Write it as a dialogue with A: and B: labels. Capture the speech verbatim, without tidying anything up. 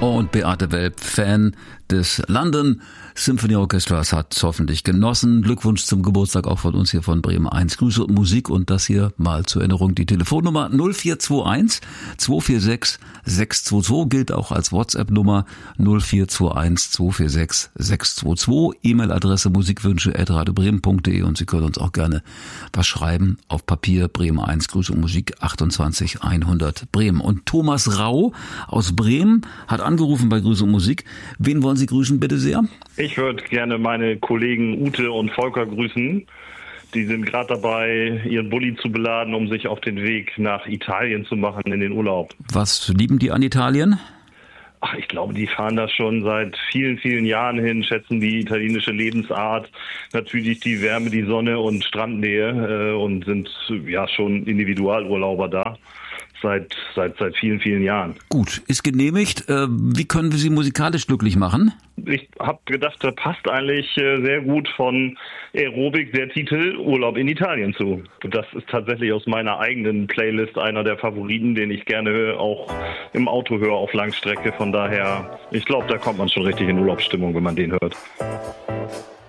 A: Und Beate Welp, Fan des London Symphony Orchestras, hat hoffentlich genossen. Glückwunsch zum Geburtstag auch von uns hier von Bremen eins. Grüße und Musik und das hier mal zur Erinnerung. Die Telefonnummer null vier zwei eins zwei vier sechs sechs zwei zwei gilt auch als WhatsApp-Nummer null vier zwei eins zwei vier sechs sechs zwei zwei. E-Mail-Adresse musikwünsche at radio bremen punkt de und Sie können uns auch gerne was schreiben auf Papier. Bremen eins, Grüße und Musik achtundzwanzig hundert Bremen. Und Thomas Rau aus Bremen hat angerufen bei Grüße und Musik. Wen wollen Sie grüßen, bitte sehr?
B: Ich würde gerne meine Kollegen Ute und Volker grüßen. Die sind gerade dabei, ihren Bulli zu beladen, um sich auf den Weg nach Italien zu machen in den Urlaub.
A: Was lieben die an Italien?
B: Ach, ich glaube, die fahren da schon seit vielen, vielen Jahren hin, schätzen die italienische Lebensart, natürlich die Wärme, die Sonne und Strandnähe äh, und sind ja schon Individualurlauber da. Seit, seit, seit vielen, vielen Jahren.
A: Gut, ist genehmigt. Äh, wie können wir Sie musikalisch glücklich machen?
B: Ich habe gedacht, da passt eigentlich äh, sehr gut von Aerobik der Titel Urlaub in Italien zu. Und das ist tatsächlich aus meiner eigenen Playlist einer der Favoriten, den ich gerne auch im Auto höre auf Langstrecke. Von daher, ich glaube, da kommt man schon richtig in Urlaubsstimmung, wenn man den hört.